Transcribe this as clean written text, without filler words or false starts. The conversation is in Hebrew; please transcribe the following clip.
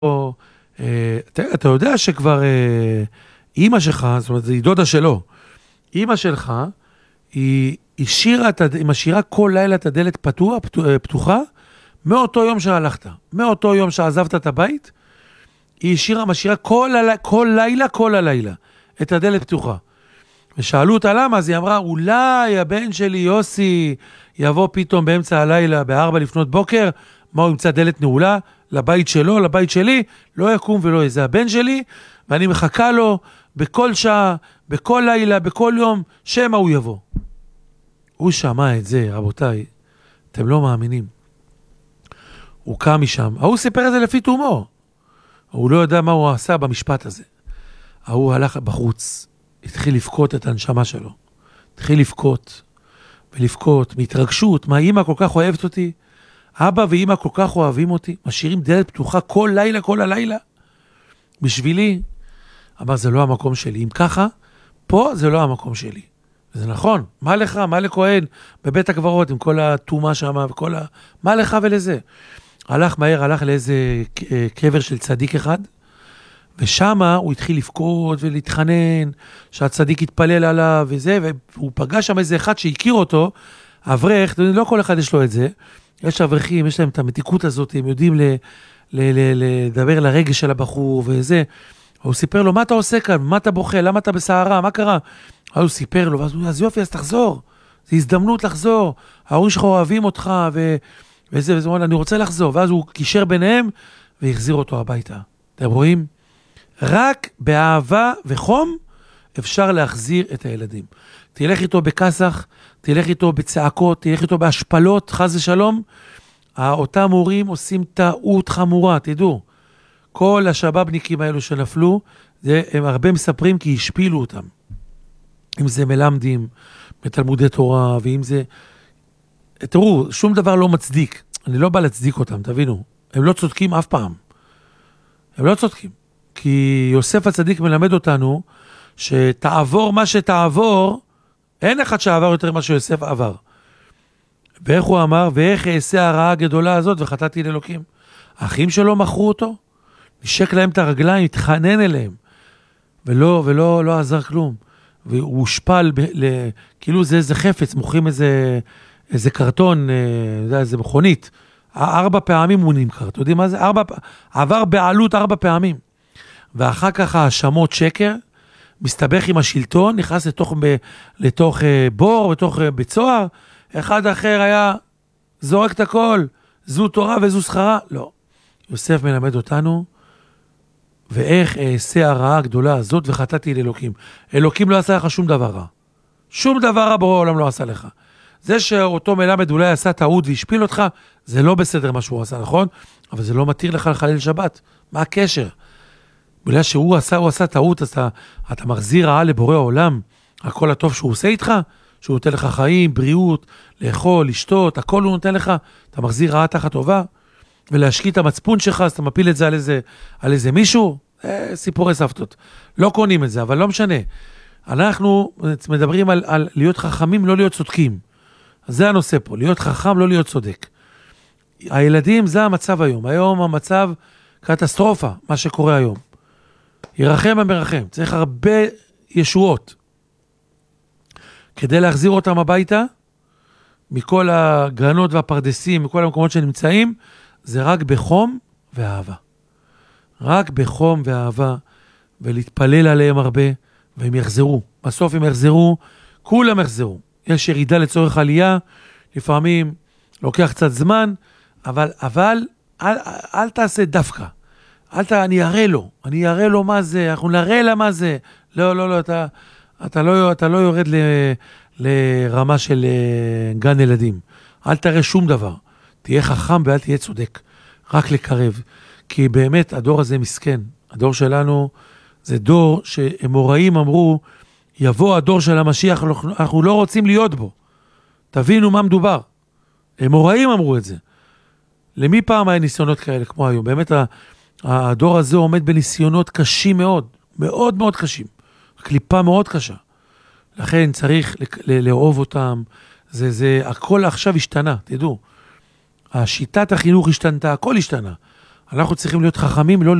אתה יודע שכבר אימא שלך, זאת אומרת, היא דודה שלו, אימא שלך, היא משאירה כל לילה את הדלת פתוחה, מאותו יום שהלכת, מאותו יום שעזבת את הבית, היא משאירה כל הלילה, את הדלת פתוחה. ושאלו אותה למה, אז היא אמרה, אולי הבן שלי יוסי יבוא פתאום באמצע הלילה, ב4 לפנות בוקר, מה הוא ימצא דלת נעולה, לבית שלו, לבית שלי, לא יקום ולא יזה הבן שלי, ואני מחכה לו בכל שעה, בכל לילה, בכל יום, שמה הוא יבוא. הוא שמע את זה, רבותיי, אתם לא מאמינים. הוא קם משם, הוא סיפר את זה לפי תומו, הוא לא יודע מה הוא עשה במשפט הזה. הוא הלך בחוץ, התחיל לבכות את הנשמה שלו, התחיל לבכות ולבכות, מהתרגשות, מה אמא כל כך אוהבת אותי, אבא ואמא כל כך אוהבים אותי, משאירים דלת פתוחה כל לילה, כל הלילה, בשבילי. אמר, זה לא המקום שלי. אם ככה, פה זה לא המקום שלי. וזה נכון. מה לך, מה לכהן בבית הקברות, עם כל התאומה שם, מה לך ולזה? הלך מהר, הלך לאיזה קבר של צדיק אחד, ושמה הוא התחיל לבכות ולהתחנן, שהצדיק יתפלל עליו וזה, והוא פגש שם איזה אחד שהכיר אותו, אברך, לא כל אחד יש לו את זה, יש אברכים, יש להם את המתיקות הזאת, הם יודעים לדבר לרגש של הבחור וזה. הוא סיפר לו, מה אתה עושה כאן? מה אתה בוכה? למה אתה בסערה? מה קרה? הוא סיפר לו, אז יופי, אז תחזור. זו הזדמנות לחזור. ההורים שלך אוהבים אותך וזה, אני רוצה לחזור. ואז הוא קישר ביניהם והחזיר אותו הביתה. אתם רואים? רק באהבה וחום אפשר להחזיר את הילדים. תלך איתו בכסח, תלך איתו בצעקות, תלך איתו בהשפלות, חס ושלום. אותם הורים עושים טעות חמורה, תדעו. כל השבאבניקים האלו שנפלו, הם הרבה מספרים כי השפילו אותם. אם זה מלמדים בתלמודי תורה, ואם זה... תראו, שום דבר לא מצדיק. אני לא בא להצדיק אותם, תבינו. הם לא צודקים אף פעם. הם לא צודקים. כי יוסף הצדיק מלמד אותנו, שתעבור מה שתעבור, אין אחד שעבר יותר מה שיוסף עבר. ואיך הוא אמר, ואיך אעשה הרעה הגדולה הזאת, וחטאתי לאלוקים. האחים שלו מכרו אותו, נשק להם את הרגליים, התחנן אליהם, ולא עזר כלום. והוא הושפל, כאילו זה חפץ, מוכרים איזה קרטון, איזה מכונית, 4 פעמים הוא נמכר, אתם יודעים מה זה? עבר בעלות 4 פעמים. ואחר כך האשמות שקר, מסתבך עם השלטון, נכנס לתוך בור, לתוך בית סוהר, אחד אחר היה זורק את הכל, זו תורה וזו שכרה. לא. יוסף מלמד אותנו, ואיך אעשה הרעה הגדולה הזאת וחטאתי לאלוקים. אלוקים לא עשה לך שום דבר רע. שום דבר רע ברור העולם לא עשה לך. זה שאותו מלמד אולי עשה טעות והשפיל אותך, זה לא בסדר מה שהוא עשה, נכון? אבל זה לא מתיר לך לחלל שבת. מה הקשר? בגלל שהוא עשה טעות, אז אתה מחזיר רעה לבורא העולם, הכל הטוב שהוא עושה איתך, שהוא נותן לך חיים, בריאות, לאכול, לשתות, הכל הוא נותן לך, אתה מחזיר רעה תחת טובה, ולהשקיע את המצפון שלך, אז אתה מפיל את זה על איזה מישהו, סיפורי סבתות. לא קונים את זה, אבל לא משנה. אנחנו מדברים על להיות חכמים, לא להיות צודקים. אז זה הנושא פה, להיות חכם, לא להיות צודק. הילדים, זה המצב היום. היום המצב קטסטרופה, מה שקורה היום. ירחם המרחם, צריך הרבה ישועות. כדי להחזיר אותם הביתה, מכל הגרנות והפרדסים, מכל המקומות שנמצאים, זה רק בחום ואהבה. רק בחום ואהבה, ולהתפלל עליהם הרבה, והם יחזרו. בסוף הם יחזרו, כולם יחזרו. יש ירידה לצורך עלייה, לפעמים לוקח קצת זמן, אבל אל תעשה דווקא. אני אראה לו מה זה, אנחנו נראה לה מה זה. לא, אתה לא יורד לרמה של גן ילדים. אל תראה שום דבר. תהיה חכם ואל תהיה צודק. רק לקרב. כי באמת הדור הזה מסכן. הדור שלנו זה דור שאמוראים אמרו, יבוא הדור של המשיח, אנחנו לא רוצים להיות בו. תבינו מה מדובר. אמוראים אמרו את זה. למי פעם היה ניסיונות כאלה כמו היום? באמת הדור הזה עומד בניסיונות קשים מאוד. מאוד מאוד קשים. קליפה מאוד קשה. לכן צריך לאהוב אותם. הכל עכשיו השתנה, תדעו. השיטת החינוך השתנתה, הכל השתנה. אנחנו צריכים להיות חכמים, לא